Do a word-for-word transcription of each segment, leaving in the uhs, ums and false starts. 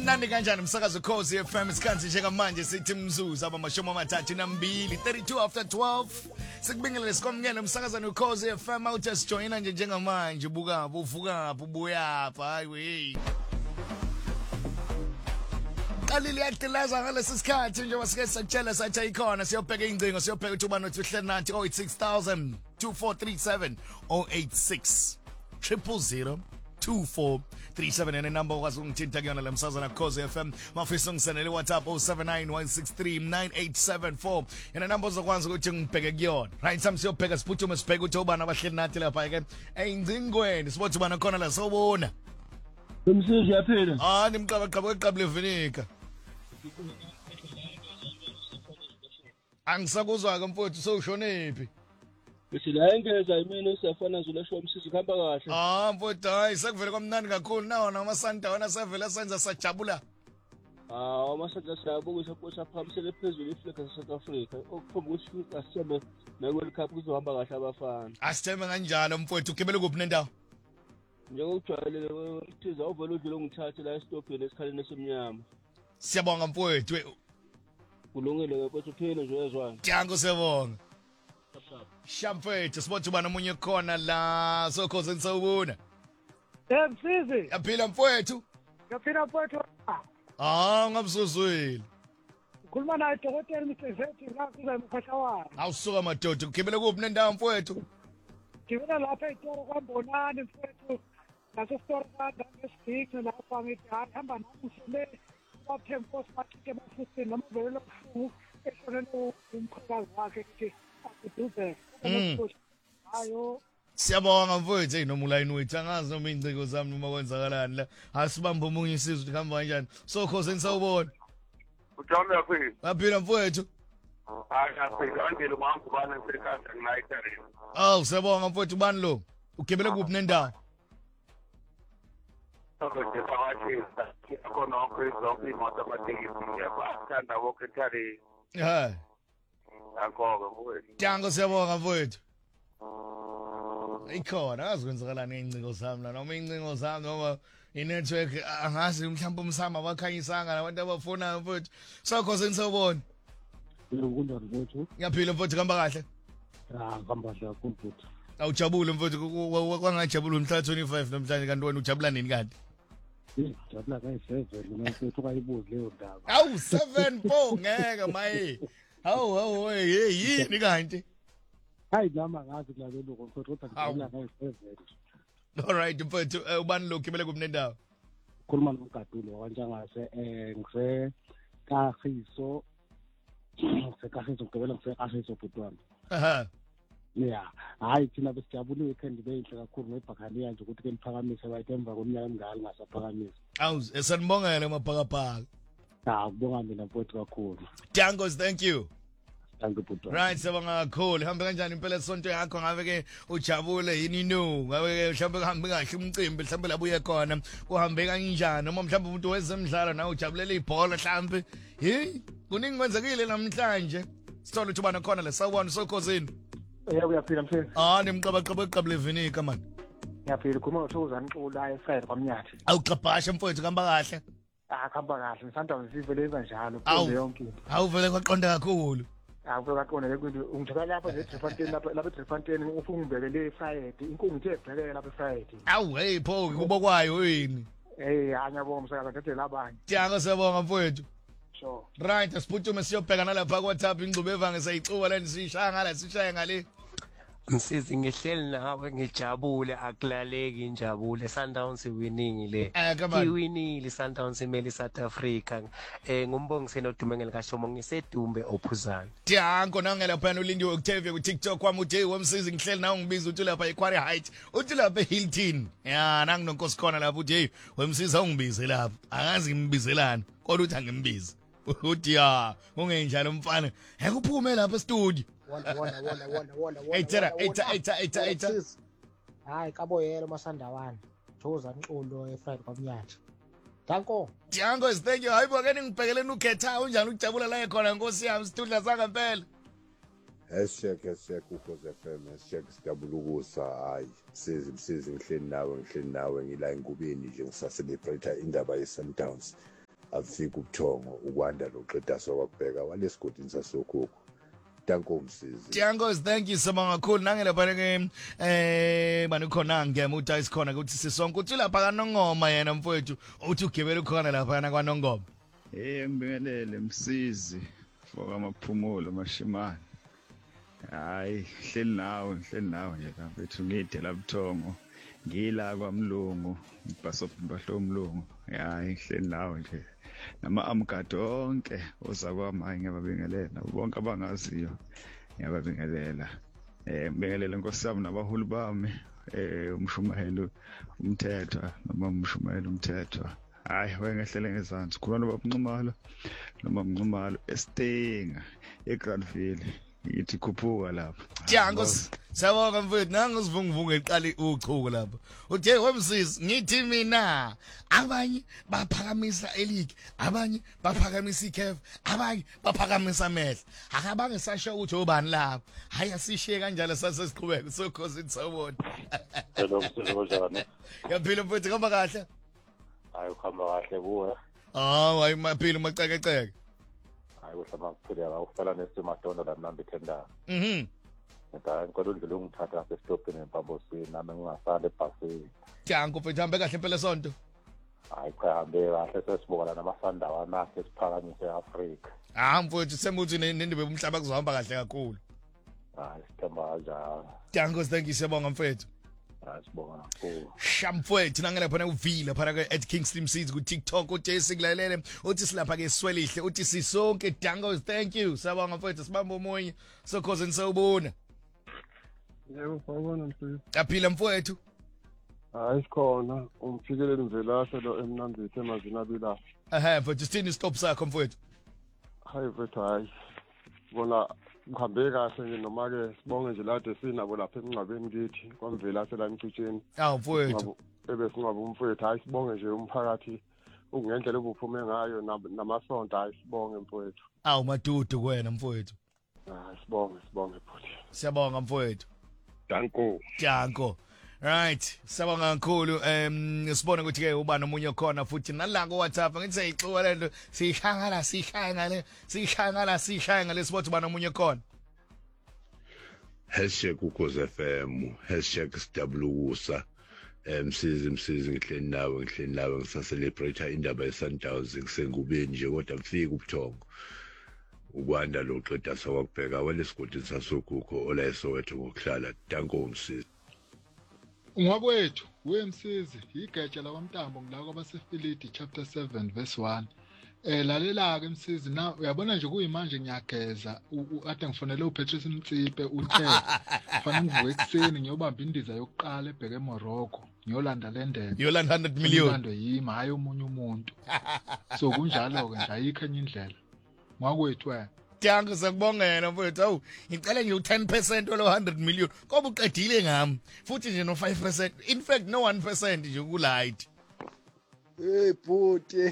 Mnandi kanjani umsakazo Khosi F M isikhathi nje manje sithi mzuzu abamashumi amathathu nambili thirty-two after twelve sikubingelele sikwamukele umsakazana uKhosi F M awuthi sijoyina nje njengamanje buka uvuka ubuya hayi we Qalile yakutelaza ngalesi sikhathi nje wasike sakutshela sathi ayikhona siyobheka ingcingo siyobheka ukuthi ubani othi uhleli nathi oh eight six thousand two four three seven oh eight six triple zero two four three seven and number was ungithinta kuyona lemsazana Khosi F M mafisa ngisenele WhatsApp oh seven nine one six three nine eight seven four and number zokwanza ukuthi ngibheke kuyona right some siyobheka siphuthume sibheke ukuthi ubani abahleli nathi lapha ke eyingcingweni sibothi ubani khona la sobona Umsizi yaphela ah nimqaba qaba kweqaba levinika Angisakuzwa ke mfowethu sowushonephi Bese la engeza imini usafana nzulesho umsizi khamba kahle Ah mfowethu hayi sekuvele kwamnandi kakhulu nawo namasanta wona sevela senza sajabula Ah amasanta siyabuka support aphamisele phezulu iflag e South Africa okukhomba ukuthi asithembe ne World Cup kuzohamba kahle abafana Asithembe kanjalo mfowethu ugibele kuphi nendawo Njengokujwayeleke uthiza uvela udlule ngithathe la estopini esikhaleni esimnyama Siyabonga mfowethu kulungile mfowethu phela nje uyezwana Thango siyabonga Shamfethu sibothi ubani omunye khona la sokhoze nisawubona Eh msizi Yaphila mfowethu Yaphila mfowethu Ah ngabuzuzwile Ukhuluma naye dokotela Mthezeti la kuza emkhahlawana Awusuka madoda ugibele kuphi nendawo mfowethu Ngibona lapha eToro kwaMbonani mfowethu naso store kwaNgesibhici lapha ngithi hamba namuhle kwaphe mfosi bakhike bafusini noma vele lokufu ehlonelo umkhalazi wakhe ukuthi akuduze hayo Siyabonga mfowethu noma ulayini wethu angazi noma ingciko zami noma kwenzakalani la asibambe omunye isizwe ukuthi kuhamba kanjani sokhoze nisawubona Uthome yaphila Yaphila mfowethu Hayi yaphila andile mangubana ngisekhaya ngilayitare Aw siyabonga mfowethu bani lo ugibele kuphi nendawo Sokuthi phakathi khona okwezonke imoto abatekisi yabathanda bokhethari Hayi akho mfowethu Thango siyabonga mfowethu Ikhona azikwenzakalani ingcingo zami la noma ingcingo zami noma inetwork angazi mhlawumbe umsama wakhanyisanga nabantu abafuna mfowethu sokhoze nisawubona Ukunjani mfowethu Ngiyaphila mfowethu kamba kahle Ah khamba kahle kakhulu mfowethu Awujabule mfowethu kwangajabula umhla twenty-five namhlanje kanti wena ujabula nini kanti Jabula kayi seven mina mfowethu kayibuzi leyo ndaba Awu seven four ngeke maye Hawu hawu hey yini kanti Hayi nama ngazi kulalelo mfowethu kodwa ngijabula kayi seven Alright mfowethu ubani lo khibele kumnendawo Khuluma noMgadulo kanjangase eh ngise kahiso sekahiso ngibela ngise kahiso butwana Aha Yeah, hayi thina besijabule weekend beyinhle kakhulu ngebhakani nje ukuthi ke niphakamise bayitemva kweminyaka emingaka ngasaphakamisa. Awu esanibongela mabhakabhaka. Ah, kubonga mina mfowethu kakhulu. Tangos, thank you. Thank you butwa. Right, sabanga kakhulu. Hambe kanjani impela sonto yakho ngabe ke ujabule yini no? Ngabe ke mhlawumbe kuhambe kahle umcimbi mhlawumbe labuye khona. Kuhambe kanjani noma mhlawumbe umuntu wezemidlalo nawe ujabulela ibhola mhlawumbe. Hey, kuningi kwenzekile namhlanje. Sithola ukuthi bana khona la sawubona sokhosini. Yebo uyaphila mfethu. Ah nimqaba qaba eqaba levinika man. Ngiyaphila khuluma noThokozana Nxula eFred kwaMnyathi. Awuqabhasha mfowethu kamba kahle. Ah khamba kahle ngisanda siveleza njalo kuze yonke into. Awuvele kwaqonda kakhulu. Ah uvela kwaqonda lekwinto ungithola lapha eDriefontein lapha lapha eDriefontein ufuna ungibekele eFriday inkungu ithe ebhekele lapha eFriday. Awu hey pho kubokwayo yini. Eh anyabonga umsakazo ntethe labanye. Tiyanga siyabonga mfowethu. Sure. Right, asiphuthuma siyobhekana lapha kwaThapha ingcubo evanga sayicuba leni sishaya ngala sishaya ngale. Msizi ngihleli nawe ngijabule akulaleki injabule Sundowns winning le iwinile Sundowns imeli South Africa eh ngumbongiseni odumengele kaShomo ngisedumbe ophuzana Tiyango nanga lapha uLindiwe Octavia ku TikTok kwami uthi wemsizi ngihleli nawe ngibiza uthi lapha eQuarry Heights uthi lapha eHilton ya nangu nonkosi khona lapha uthi hey wemsizi awungibize lapha angazi ngimbizelana kodwa uthi angimbize uthi ya ungenjalo mfana he kuphume lapha e-studio wona wona wona wona wona Hey tera eta eta eta eta hayi kaboyelo masandawana Thoza Nxulo eFriday kwaMnyathi Danko Tiyango thank you hayibo ke ngibhekele ukhetha unjani ukujabula la ekhona nkosi yami sidudla sanga impela Hashtag hashtag uKhosi F M hashtag sidabulukusa hayi sizi msizi ngihleli nawe ngihleli nawe ngila engubeni nje ngisacelebrate indaba yeSundowns afike ubuthongo ukwanda noqeda sokwabheka walesigodini sasokhokho Danko umsizi. Tiangos, thank you so much. Cool. Nangela parake eh bani khona ngema uthi isikhona ukuthi sisonke uthi lapha kaNongoma yena mfowethu uthi ugibela khona lapha na kwaNongoma. Eh ngibingelele msizi for amaphumulo mashimani. Hayi hleli nawe hleli nawe nje lapha ethu ngide labuthongo ngila kwaMlungu ibhaso mbahlo umlungu. Hayi hleli nawe nje. Nama amgado onke ozakwamanye ngiyababingelela bonke abangaziyo ngiyababingelela eh ngibingelela nkosami nabaholi bami eh umshumayeli umthethwa noma umshumayeli umthethwa hayi wengehlele ngezansi khona babunqumalo noma umnqumalo eStenga eGranville yithi khuphuka lapha Tiangos sawonga mfethu nangizivunguvunga eqali uchuko lapha uthe wemsisi ngithi mina abanye baphakamisa eligi abanye baphakamisa ikhef abanye baphakamisa amehlo akabange sasho ukuthi obani lapha hayi asishiye kanjalo sasesiqhubeka sokhosi itsawona Hello msizojana yaphila mfethu kamba kahle hayi ukhamba kahle kuwe ah hayi maphila macekeceke hayi uhlama kuphela ufela nesimadonda la mnandi tenda mhm Nta ngikolo ndlela ungithatha sesitopini empambosini nami ngingasale ebhasini. Tiango mfethu hambe kahle impela sonto. Hayi cha hambe kahle sesibukana namasandawa nakhe siphakamise eAfrika. Ah mfethu semuthi nendebe umhlaba kuzohamba kahle kakhulu. Hayi sithemba kanjalo. Tiango thank you siyabonga mfethu. Hayi sibonga kakhulu. Shamfethu nangela phana uvila phana ke at King Slim Seeds ku TikTok uthi sikulalele uthi silapha ke swelihle uthi sisonke Tiango thank you siyabonga mfethu sibamba umoya sokhoze nisawubona. Yebo sawubona mfethu. Yaphila mfowethu. Hayi sikhona umfikeleli Mvelase lo emnandithe emazini abila. Aha mfethu sithini stop sakho mfowethu. Hayi mfethu hayi. Bona uhambe kahle nje noma ke sibonge nje lade sinabo lapha emncabeni kithi kwaMvelase la emcutsheni. Awu mfowethu. Ebe singabe umfowethu hayi sibonge nje umphakathi ukungendlela obuphume ngayo namasonto hayi sibonge mfowethu. Awu madudu kwena mfowethu. Hayi sibonge sibonge futhi. Siyabonga mfowethu. Danko. Danko. Right. Siyabonga kakhulu. Em sibone ukuthi ke ubani omunye khona futhi nala ku WhatsApp ngithi seyixuka lento sihanga la sihanga le sihanga la sihanga le sibothi ubani omunye khona. Hashtag ukhoze F M hashtag sidabulukusa emsizi msizi ngihleni nawe ngihleni nawe ngisacelebrate indaba yeSundowns ngisengubeni nje kodwa mfika ubuthongo. Ukwanda lo qeda sokwabheka walesigodi sasokhokho olayesowethu ngokuhlala Danko umsizi. Ngwakwethu wemsizi igeja lakwamntambo ngila kwabasefilidi chapter seven verse one. Eh lalela ke msizi na uyabona nje kuyimanje ngiyageza ade ngifonele uPatrice Mtsipe uthe fanele ngivuke ekseni ngiyobamba indiza yokuqala ebheke eMorocco ngiyolanda le ndebe. Yolanda one hundred million. Lando yima hayi umunye umuntu. So kunjalo ke nje ayikho enye indlela. Ngwakwethu wena Tiango sakubongela mfowethu awu ngicela nje u ten percent lo one hundred million koba uqedile ngami futhi nje no five percent in fact no one percent nje ukulight. Hey bhuti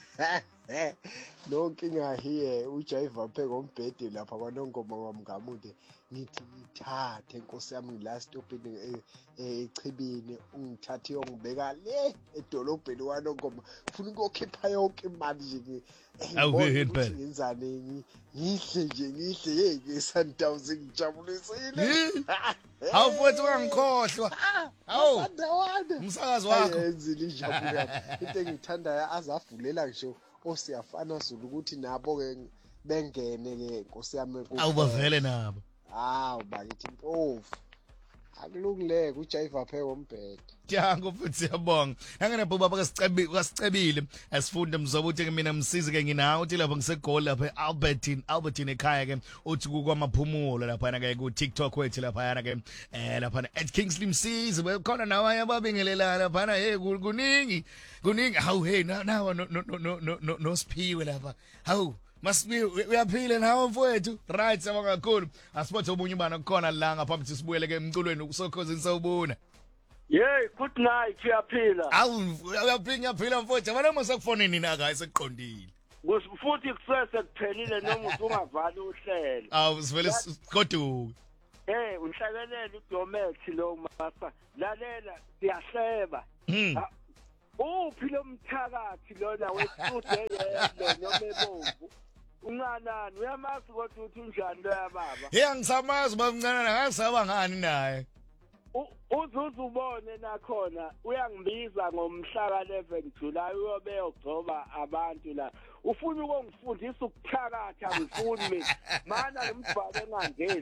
nonkinga here uJaiva phe ngombhedi lapha kwaNongoma kwamngamude ngithi ngithathe inkosi yami ngila stopini echibini ungithathe yongibeka le edolobheni kwaNongoma ufuna ukukhipha yonke imali nje awuhiphe ngenzane ngihle nje ngihle hey ngeSundowns ngijabulisile hawu futhi ungangikhohlwa hawu umsakazi wakho yenzile ijabula into engithandayo azavulela ngisho osiyafana Zulu ukuthi nabo ke bengene ke Nkosi yami ku awubavele nabo hawu bakithi impofu akulungileke uJaiva phe wombhede Tiango futhi siyabonga angena baba kasicebile kasicebile asifunda mzobo uthi ke mina msizi ke nginawo uthi lapha ngisegol lapha Albertine Albertine ekhaya ke uthi kwamaphumulo lapha na ke ku TikTok wethu lapha yana ke eh lapha at Kingsley Msizi bekhona nawe ababingelelana lapha na hey kuningi kuningi hawu hey nawo no no no no no siphiwe lapha hawu masibi uyaphila nawe mfowethu right sabonga kakhulu asipothe obunye bana kukhona la ngaphambi sibuyele ke emculweni ukusokhoza sawubona. Yey good night uyaphila. Awu uyaphila uyaphila mfowethu abana masakufone nini aka seqondile. Futhi kusese kuphelile noma usungavali uhlelo. Awu sivele sigoduka. Eh unhlakelele uDomex lo masa lalela siyahleba. uphi lo mthakathi lona wesude yedlo noma ebomvu unganani uyamazi kodwa uthi unjani lo yababa hey angisamazi bamncane angasaba ngani naye uzuzu ubone nakhona uyangibiza ngomhla ka eleven July uyobe yogcoba abantu la ufuna ukungifundisa ukuthakatha ngifuni mina mana ngimfake engangeni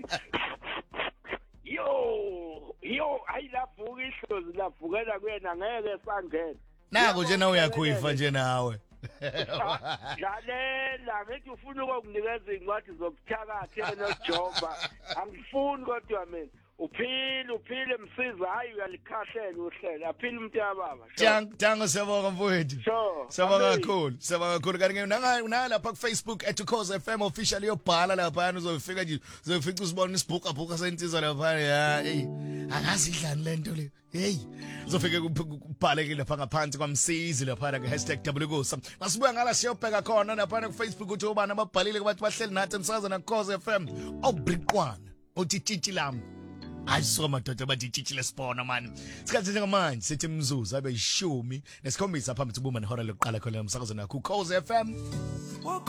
yo yo ayilavuka ihlozi lavukela kuyena ngeke sangena nako nje nawe uyakhuifa nje nawe lalela ngithi ufuna ukunikeza incwadi zokuthakatha noJoba angifuni kodwa mina uphile uphile msiza hayi uyalikhahlela uhlela aphile umuntu yababa Jang jango siyabonga mfowethu siyabonga kakhulu siyabonga kakhulu kanti ngeke unalapha ku Facebook at Ukhozi F M official yobhala lapha uzofika nje uzofica usibona isibhuka bhuka sentizwa lapha ya hey angazi idlani lento le hey uzofika kubhaleke lapha ngaphansi kwamsizi lapha ke hashtag wkusa masibuya ngala siyobheka khona lapha ku Facebook uthi ubani ababhalile kubantu bahleli nathi emsakazweni Ukhozi F M obriqwana uthi tshitshi lami ayisoma madoda bathi tshitshile sibona man sikhathi njengamanje sithi mzuzu abe yishumi nesikhombisa phambi kubuma nehora lokuqala khona emsakazweni Ukhozi F M